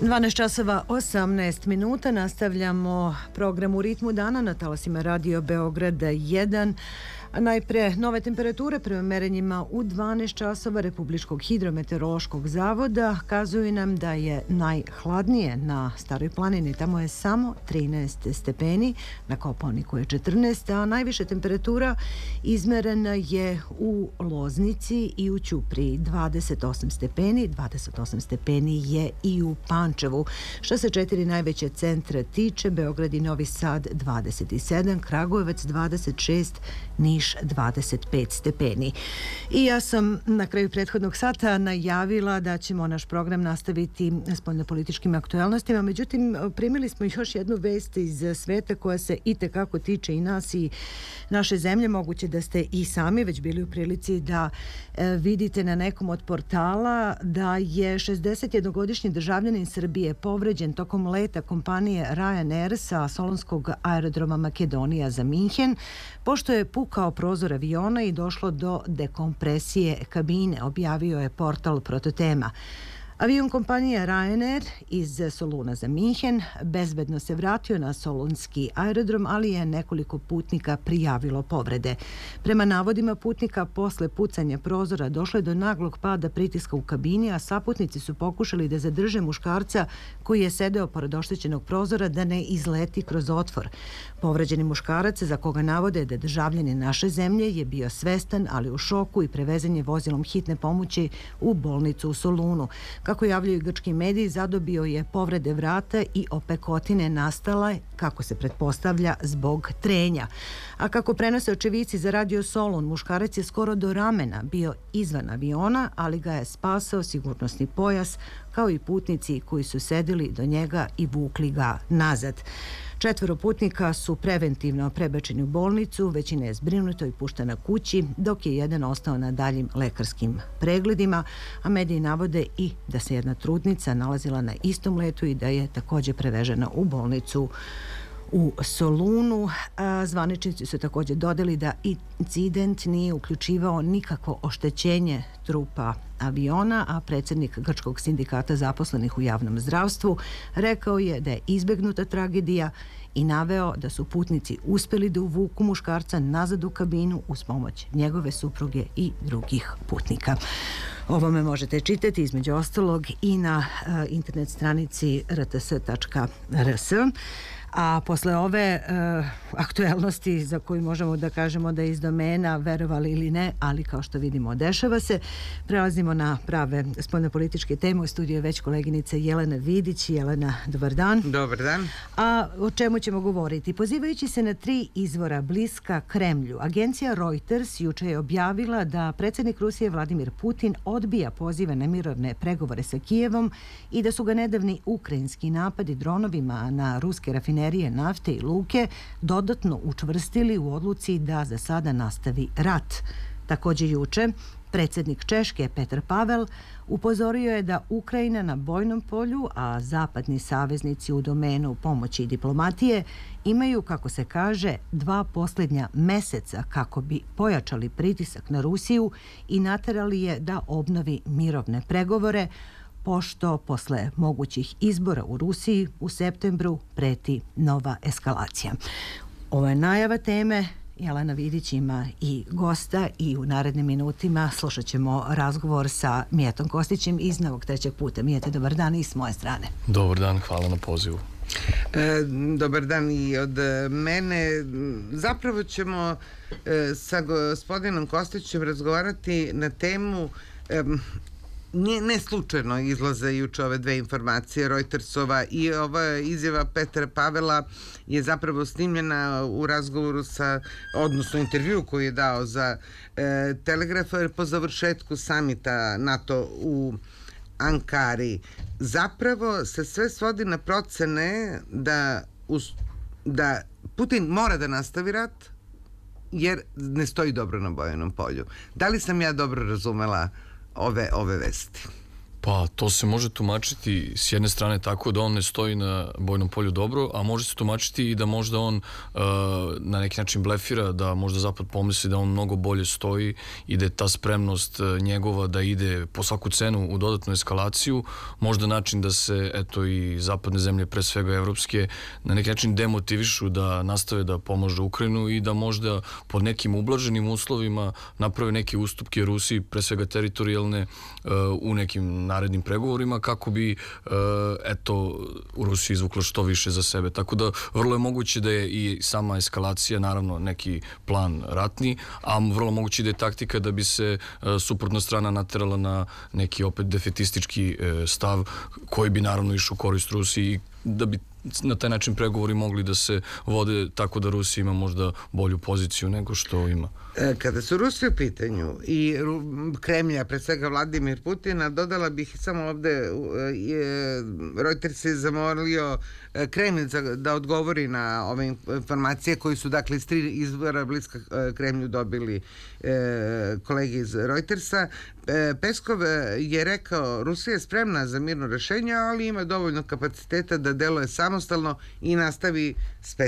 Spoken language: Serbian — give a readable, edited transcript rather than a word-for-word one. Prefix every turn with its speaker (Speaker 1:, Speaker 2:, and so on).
Speaker 1: 12 časova 18 minuta, nastavljamo program U ritmu dana na talasima Radio Beograd 1. Najpre, nove temperature prema merenjima u 12 časova Republičkog hidrometeorološkog zavoda kazuju nam da je najhladnije na Staroj planini, tamo je samo 13 stepeni, na Kopaoniku je 14, a najviša temperatura izmerena je u Loznici i u Ćupriji 28 stepeni je i u Pančevu. Što se 4 najveće centra tiče, Beograd i Novi Sad 27, Kragujevac 26, Niš 25 stepeni. I ja sam na kraju prethodnog sata najavila da ćemo naš program nastaviti spoljnopolitičkim aktuelnostima, međutim primili smo još jednu vest iz sveta koja se itekako tiče i nas i naše zemlje. Moguće da ste i sami već bili u prilici da vidite na nekom od portala da je 61-godišnji državljanin Srbije povređen tokom leta kompanije Ryanair sa solunskog aerodroma Makedonija za Minhen, pošto je pukao prozor aviona i došlo do dekompresije kabine, objavio je portal Prototema. Avion kompanije Ryanair iz Soluna za Minhen bezbedno se vratio na solunski aerodrom, ali je nekoliko putnika prijavilo povrede. Prema navodima putnika, posle pucanja prozora došlo je do naglog pada pritiska u kabini, a saputnici su pokušali da zadrže muškarca koji je sedeo pored oštećenog prozora da ne izleti kroz otvor. Povređeni muškarac, za koga navode da je državljanin naše zemlje, je bio svestan, ali u šoku i prevezen je vozilom hitne pomoći u bolnicu u Solunu. Kako javljaju grčki mediji, zadobio je povrede vrata i opekotine nastale, kako se pretpostavlja, zbog trenja. A kako prenose očevici za Radio Solun, muškarac je skoro do ramena bio izvan aviona, ali ga je spasao sigurnosni pojas, kao i putnici koji su sedeli do njega i vukli ga nazad. 4 putnika su preventivno prebačeni u bolnicu, većina je zbrinuto i puštena kući, dok je jedan ostao na daljim lekarskim pregledima, a mediji navode i da se jedna trudnica nalazila na istom letu i da je također prevežena u bolnicu u Solunu. Zvaničnici su također dodali da incident nije uključivao nikakvo oštećenje trupa aviona, a predsjednik Grčkog sindikata zaposlenih u javnom zdravstvu rekao je da je izbegnuta tragedija i naveo da su putnici uspjeli da uvuku muškarca nazad u kabinu uz pomoć njegove supruge i drugih putnika. Ovome možete čitati između ostalog i na internet stranici rts.rs. A posle ove aktuelnosti za koju možemo da kažemo da je iz domena, verovali ili ne, ali kao što vidimo dešava se, prelazimo na prave spoljnopolitičke teme. U studiju je već koleginica Jelena Vidić. Jelena, dobar dan.
Speaker 2: Dobar dan.
Speaker 1: A o čemu ćemo govoriti? Pozivajući se na 3 izvora bliska Kremlju, agencija Reuters juče je objavila da predsjednik Rusije Vladimir Putin odbija pozive na mirovne pregovore sa Kijevom i da su ga nedavni ukrajinski napadi dronovima na ruske rafinerije nafte i luke dodatno učvrstili u odluci da za sada nastavi rat. Također juče predsjednik Češke Petr Pavel upozorio je da Ukrajina na bojnom polju, a zapadni saveznici u domenu pomoći i diplomatije imaju, kako se kaže, 2 posljednja meseca kako bi pojačali pritisak na Rusiju i naterali je da obnovi mirovne pregovore, pošto posle mogućih izbora u Rusiji u septembru preti nova eskalacija. Ovo je najava teme. Jelena Vidić ima i gosta i u narednim minutima slušat ćemo razgovor sa Mijetom Kostićem iz Novog trećeg puta. Mijete, dobar dan i s moje strane.
Speaker 3: Dobar dan, hvala na pozivu.
Speaker 2: Dobar dan i od mene. Zapravo ćemo sa gospodinom Kostićem razgovarati na temu ne slučajno izlaze juče ove 2 informacije Reutersova i ova izjava Petra Pavela je zapravo snimljena u razgovoru odnosno intervju koji je dao za Telegraf po završetku samita NATO u Ankari. Zapravo se sve svodi na procene da Putin mora da nastavi rat jer ne stoji dobro na bojnom polju. Da li sam ja dobro razumela ove vesti?
Speaker 3: Pa to se može tumačiti s jedne strane tako da on ne stoji na bojnom polju dobro, a može se tumačiti i da možda on na neki način blefira, da možda Zapad pomisli da on mnogo bolje stoji i da je ta spremnost njegova da ide po svaku cenu u dodatnu eskalaciju, možda način da se eto i zapadne zemlje, pre svega evropske, na neki način demotivišu da nastave da pomažu Ukrajinu i da možda pod nekim ublaženim uslovima naprave neke ustupke Rusiji, pre svega teritorijalne, u nekim narednim pregovorima kako bi eto u Rusiji izvukla što više za sebe. Tako da vrlo je moguće da je i sama eskalacija naravno neki plan ratni, a vrlo moguće da je taktika da bi se suprotna strana naterala na neki opet defetistički stav koji bi naravno išao u korist Rusiji i da bi na taj način pregovori mogli da se vode tako da Rusija ima možda bolju poziciju nego što ima.
Speaker 2: Kada su Rusi u pitanju i Kremlja, pre svega Vladimir Putina, dodala bih samo ovde, Reuters je zamolio Kremlj da odgovori na ove informacije koji su dakle iz 3 izvora bliska Kremlju dobili kolegi iz Reutersa. Peskov je rekao Rusija je spremna za mirno rešenje, ali ima dovoljno kapaciteta da deluje samostalno i nastavi